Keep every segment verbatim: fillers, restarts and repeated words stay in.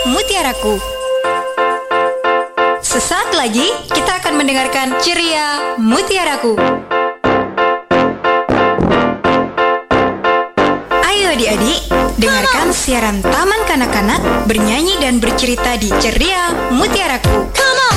Mutiaraku. Sesaat lagi kita akan mendengarkan Ceria Mutiaraku. Ayo adik-adik, dengarkan siaran Taman Kanak-Kanak bernyanyi dan bercerita di Ceria Mutiaraku. Come on!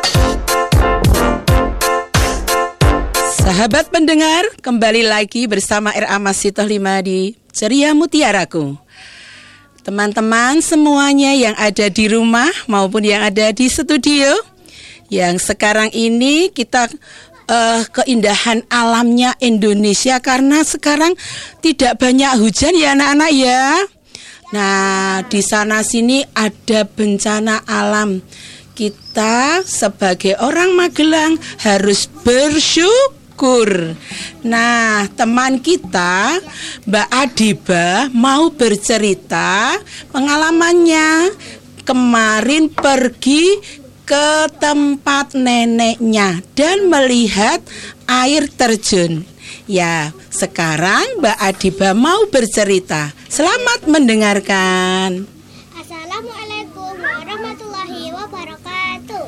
Sahabat pendengar, kembali lagi bersama R A Masitoh lima di Ceria Mutiaraku. Teman-teman semuanya yang ada di rumah maupun yang ada di studio, yang sekarang ini kita uh, keindahan alamnya Indonesia karena sekarang tidak banyak hujan ya anak-anak ya. Nah, di sana sini ada bencana alam. Kita sebagai orang Magelang harus bersyukur. Nah, teman kita Mbak Adiba mau bercerita pengalamannya kemarin pergi ke tempat neneknya dan melihat air terjun. Ya, sekarang Mbak Adiba mau bercerita. Selamat mendengarkan. Assalamualaikum warahmatullahi wabarakatuh.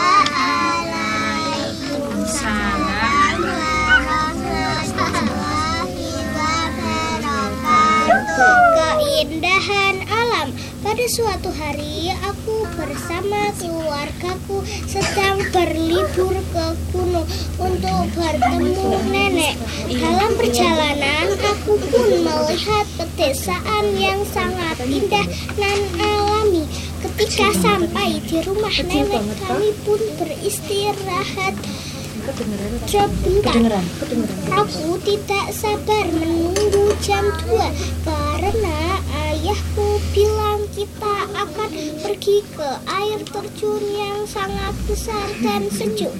Waalaikumsalam. Keindahan alam. Pada suatu hari aku bersama keluargaku sedang berlibur ke gunung untuk bertemu nenek. Dalam perjalanan aku pun melihat pedesaan yang sangat indah dan alami. Ketika sampai di rumah nenek, kami pun beristirahat sebentar. Aku tidak sabar menunggu jam dua karena ayahku bilang kita akan pergi ke air terjun yang sangat besar dan sejuk.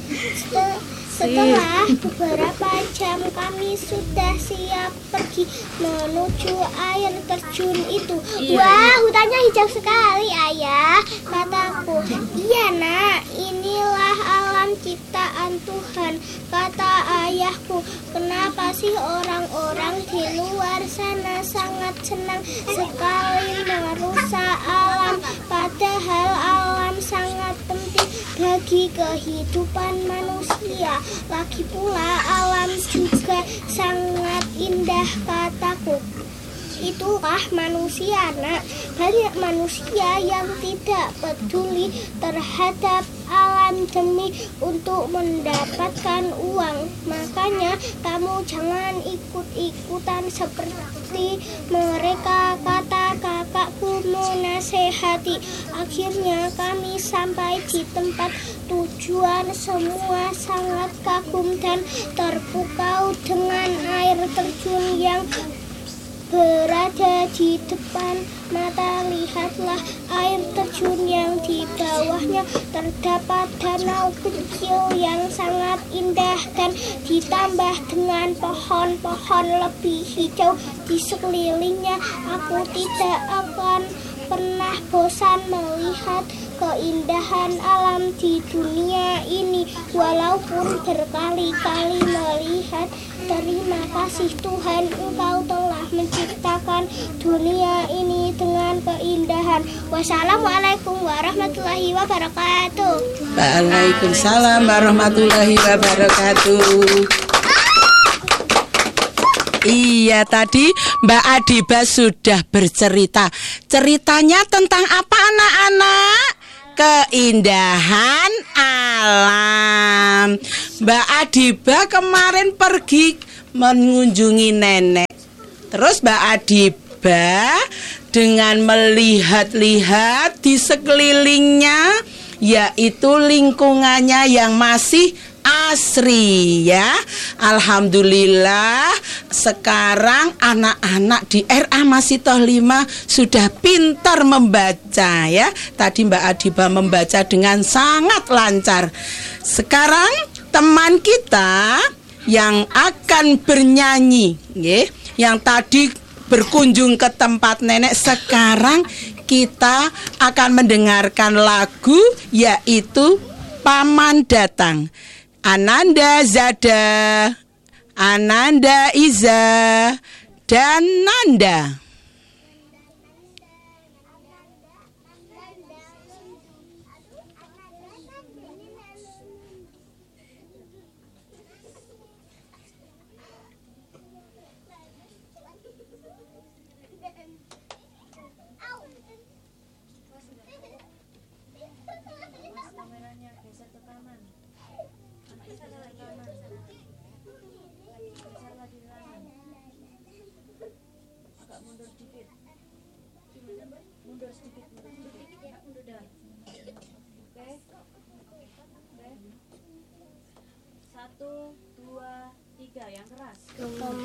Setelah beberapa jam kami sudah siap pergi menuju air terjun itu. Wah, hutannya hijau sekali ayah, kataku. Iya nak, inilah alam ciptaan Tuhan, kata ayahku. Kenapa sih orang-orang di luar sana sangat senang sekali merusak alam, padahal alam sangat penting bagi kehidupan manusia. Lagi pula alam juga sangat indah, kataku. Itulah manusia nak. Banyak manusia yang tidak peduli terhadap alam demi untuk mendapatkan uang. Makanya kamu jangan ikut-ikutan seperti mereka, kata kakakku menasehati. Akhirnya kami sampai di tempat tujuan. Semua sangat kagum dan terpukau dengan air terjun yang berada di depan mata. Lihatlah air terjun yang di bawahnya terdapat danau kecil yang sangat indah dan ditambah dengan pohon-pohon lebih hijau di sekelilingnya. Aku tidak akan pernah bosan melihat keindahan alam di dunia ini walaupun berkali-kali melihat. Terima kasih Tuhan, Engkau telah menciptakan dunia ini dengan keindahan. Wassalamualaikum warahmatullahi wabarakatuh. Waalaikumsalam warahmatullahi wabarakatuh. Iya, tadi Mbak Adiba sudah bercerita. Ceritanya tentang apa anak-anak? Keindahan alam. Mbak Adiba kemarin pergi mengunjungi nenek. Terus Mbak Adiba dengan melihat-lihat di sekelilingnya, yaitu lingkungannya yang masih asri ya. Alhamdulillah sekarang anak-anak di R A Masitoh lima sudah pintar membaca ya. Tadi Mbak Adiba membaca dengan sangat lancar. Sekarang teman kita yang akan bernyanyi ya, yang tadi berkunjung ke tempat nenek, sekarang kita akan mendengarkan lagu yaitu Paman Datang. Ananda Zada, Ananda Iza, dan Nanda. Satu, dua, tiga, yang keras.